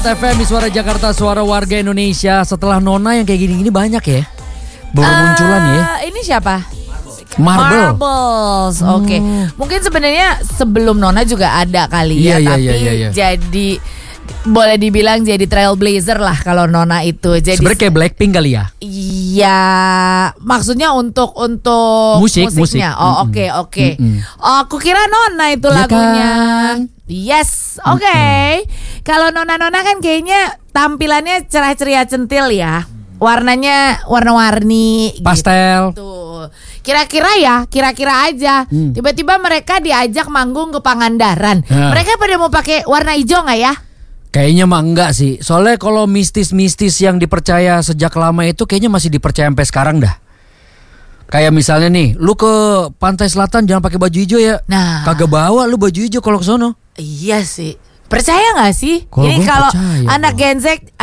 FM Suara Jakarta, suara warga Indonesia. Setelah Nona yang kayak gini-gini banyak ya baru munculan ya. Ini siapa? Marbles. Oke. Mungkin sebenarnya sebelum Nona juga ada kali ya, tapi jadi boleh dibilang jadi trailblazer lah kalau Nona itu. Jadi sebenarnya kayak Blackpink kali ya. Iya, maksudnya untuk musiknya. Oh, oke. Oh, aku kira Nona itu ya lagunya. Kan? Yes, oke. Kalau Nona kan kayaknya tampilannya cerah ceria centil ya. Warnanya warna-warni pastel gitu. Kira-kira aja tiba-tiba mereka diajak manggung ke Pangandaran. Mereka pada mau pakai warna hijau gak ya? Kayaknya mah enggak sih. Soalnya kalau mistis-mistis yang dipercaya sejak lama itu kayaknya masih dipercaya sampai sekarang dah. Kayak misalnya nih, lu ke pantai selatan jangan pakai baju hijau ya. Nah, kagak bawa lu baju hijau kalau ke sono. Iya sih. Percaya gak sih? Kalo ini kalau anak Gen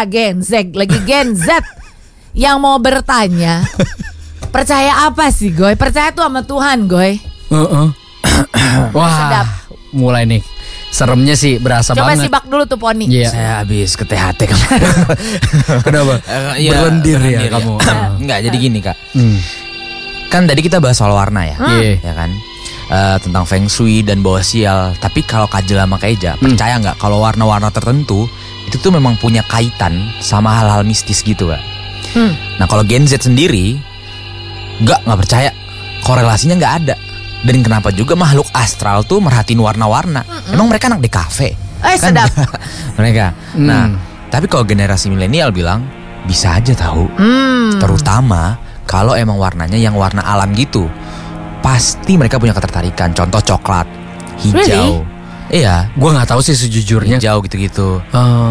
Z yang mau bertanya, percaya apa sih, Goy? Percaya tuh sama Tuhan, Goy. Wah, sedap. Mulai nih. Seremnya sih berasa Coba banget. Coba sibak dulu tuh Poni. Yeah. Saya habis ke THT kamu. Kenapa? Berlendir ya kamu. Enggak, jadi gini Kak. Kan tadi kita bahas soal warna ya. Ya kan? Tentang feng shui dan bawa sial. Tapi kalau Kajel sama Keja, percaya nggak kalau warna-warna tertentu itu tuh memang punya kaitan sama hal-hal mistis gitu Kak. Nah kalau Gen Z sendiri nggak percaya, korelasinya nggak ada. Dan kenapa juga makhluk astral tuh merhatiin warna-warna? Emang mereka anak di kafe? Kan? Sedap. Mereka. Nah tapi kalau generasi milenial bilang bisa aja tahu. Terutama kalau emang warnanya yang warna alam gitu. Pasti mereka punya ketertarikan. Contoh coklat, hijau. Really? Iya. Gue nggak tahu sih sejujurnya. Hijau gitu-gitu.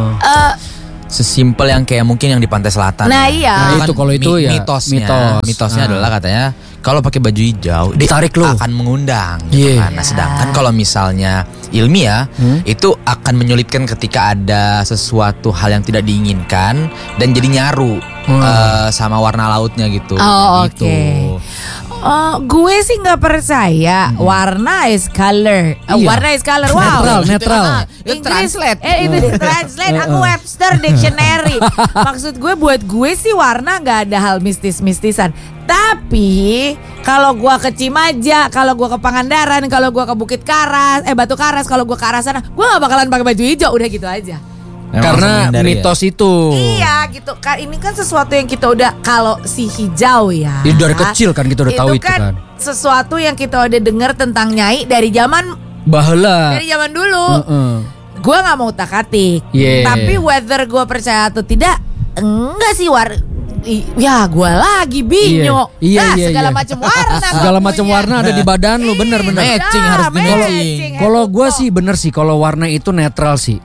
Sesimpel yang kayak mungkin yang di pantai selatan. Nah iya. Nah, itu kalau itu ya mitosnya adalah katanya kalau pakai baju hijau ditarik lu akan mengundang. Gitu kan. Nah, sedangkan kalau misalnya ilmiah itu akan menyulitkan ketika ada sesuatu hal yang tidak diinginkan dan jadi nyaru sama warna lautnya gitu. Oh, gitu. Oke. Gue sih nggak percaya. Warna is color. Warna is color. Wow. Netral. Itu translate. Itu translate. Aku Webster Dictionary. Maksud gue buat gue sih warna nggak ada hal mistis-mistisan. Tapi kalau gue ke Cimaja, kalau gue ke Pangandaran, kalau gue ke Bukit Karas, Batu Karas, kalau gue ke arah sana, gue nggak bakalan pakai baju hijau. Udah gitu aja. Karena mitos ya? itu. Iya gitu kan. Ini kan sesuatu yang kita udah, kalau si hijau ya, itu dari kecil kan kita udah tahu itu kan. Sesuatu yang kita udah dengar tentang Nyai dari zaman baheula. Dari zaman dulu. Gue gak mau utak-atik. Tapi whether gue percaya atau tidak, enggak sih ya gue lagi binyo. Segala macam warna. Segala macam warna ada di badan lu, bener. Matching harus matching. Kalau gue sih bener sih, kalau warna itu netral sih.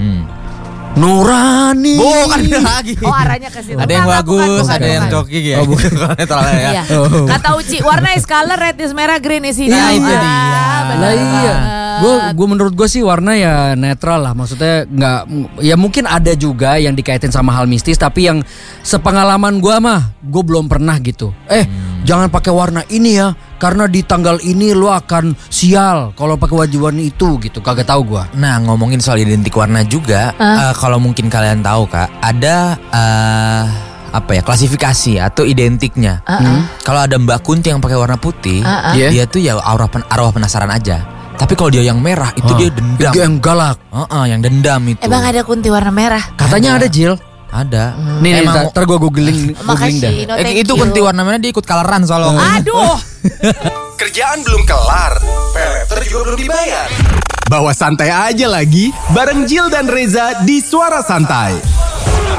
Nurani. Bukan lagi. Oh, arahnya ke situ. Ada yang bagus, ada yang joki ya. Oh, bukan. Iya. Kata Uci, warna is color, red is merah, green is hijau. Nah, itu dia. Lah iya. Gue menurut gue sih warna ya netral lah. Maksudnya nggak, ya mungkin ada juga yang dikaitin sama hal mistis, tapi yang sepengalaman gue mah, gue belum pernah gitu. Jangan pakai warna ini ya, karena di tanggal ini lo akan sial kalau pakai baju warna itu gitu. Kagak tahu gue. Nah, ngomongin soal identik warna juga, kalau mungkin kalian tahu Kak, ada klasifikasi atau identiknya. Kalau ada Mbak Kunti yang pakai warna putih, dia tuh ya arwah penasaran aja. Tapi kalau dia yang merah itu dia dendam. Yang galak. Yang dendam itu. Emang ada Kunti warna merah? Katanya ada Jill. Ada. Nih, ntar gue googling dah. Itu Kunti warna merah, dia ikut kaleran soalnya. Aduh. Kerjaan belum kelar, peleter juga belum dibayar. Bawa santai aja lagi, bareng Jill dan Reza di Suara Santai.